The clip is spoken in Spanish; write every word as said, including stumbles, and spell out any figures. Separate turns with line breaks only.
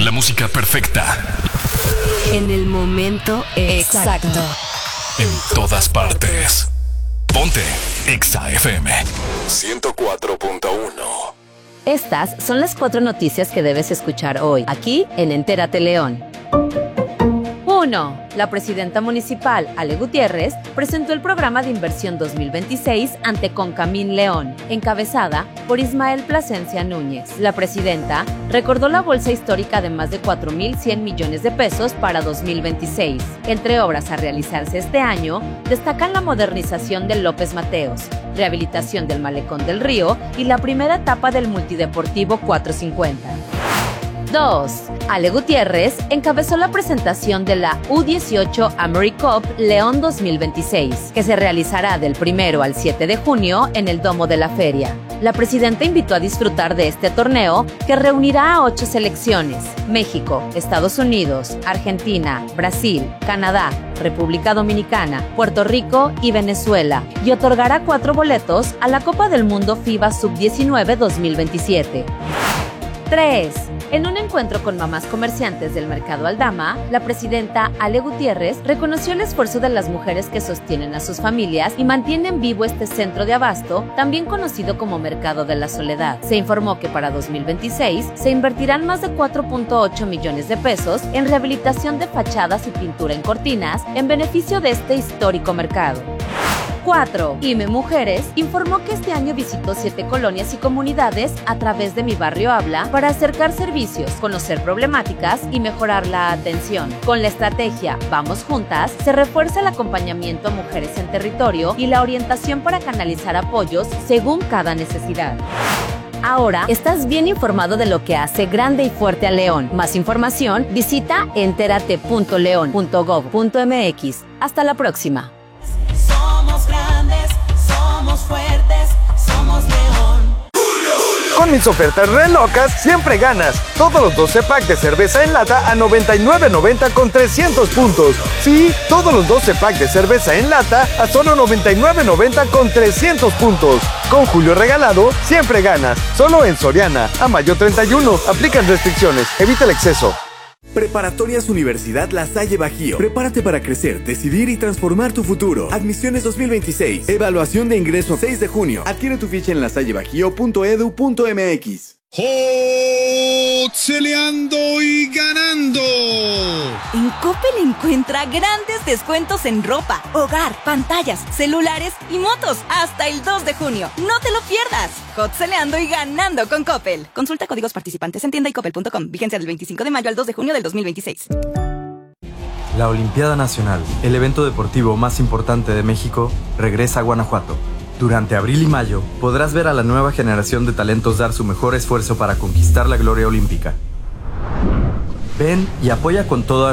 La música perfecta.
En el momento exacto. exacto.
En todas partes. Ponte Exa F M ciento cuatro punto uno.
Estas son las cuatro noticias que debes escuchar hoy, aquí en Entérate León. uno. La presidenta municipal, Ale Gutiérrez, presentó el programa de inversión dos mil veintiséis ante Concamín León, encabezada por Ismael Plasencia Núñez. La presidenta recordó la bolsa histórica de más de cuatro mil cien millones de pesos para dos mil veintiséis. Entre obras a realizarse este año, destacan la modernización del López Mateos, rehabilitación del Malecón del Río y la primera etapa del Multideportivo cuatrocientos cincuenta. dos. Ale Gutiérrez encabezó la presentación de la U dieciocho AmeriCup León dos mil veintiséis, que se realizará del primero al siete de junio en el Domo de la Feria. La presidenta invitó a disfrutar de este torneo que reunirá a ocho selecciones: México, Estados Unidos, Argentina, Brasil, Canadá, República Dominicana, Puerto Rico y Venezuela, y otorgará cuatro boletos a la Copa del Mundo FIBA sub diecinueve dos mil veintisiete. tres. En un encuentro con mamás comerciantes del Mercado Aldama, la presidenta Ale Gutiérrez reconoció el esfuerzo de las mujeres que sostienen a sus familias y mantienen vivo este centro de abasto, también conocido como Mercado de la Soledad. Se informó que para dos mil veintiséis se invertirán más de cuatro punto ocho millones de pesos en rehabilitación de fachadas y pintura en cortinas en beneficio de este histórico mercado. cuatro. I M E Mujeres informó que este año visitó siete colonias y comunidades a través de Mi Barrio Habla para acercar servicios, conocer problemáticas y mejorar la atención. Con la estrategia Vamos Juntas, se refuerza el acompañamiento a mujeres en territorio y la orientación para canalizar apoyos según cada necesidad. Ahora estás bien informado de lo que hace grande y fuerte a León. Más información, visita entérate punto león punto gob punto m x. Hasta la próxima.
Somos grandes, somos fuertes, somos León.
Con mis ofertas re locas, siempre ganas. Todos los doce packs de cerveza en lata a noventa y nueve noventa con trescientos puntos. Sí, todos los doce packs de cerveza en lata a solo noventa y nueve noventa con trescientos puntos. Con Julio Regalado, siempre ganas. Solo en Soriana. A mayo treinta y uno. Aplican restricciones. Evita el exceso.
Preparatorias Universidad La Salle Bajío. Prepárate para crecer, decidir y transformar tu futuro. Admisiones dos mil veintiséis. Evaluación de ingreso seis de junio. Adquiere tu ficha en lasallebajío punto edu punto m x.
¡Hoteleando y ganando!
En Coppel encuentra grandes descuentos en ropa, hogar, pantallas, celulares y motos hasta el dos de junio. ¡No te lo pierdas! Hoteleando y ganando con Coppel. Consulta códigos participantes en tienda y coppel punto com. Vigencia del veinticinco de mayo al dos de junio del dos mil veintiséis.
La Olimpiada Nacional, el evento deportivo más importante de México, regresa a Guanajuato. Durante abril y mayo podrás ver a la nueva generación de talentos dar su mejor esfuerzo para conquistar la gloria olímpica. Ven y apoya con toda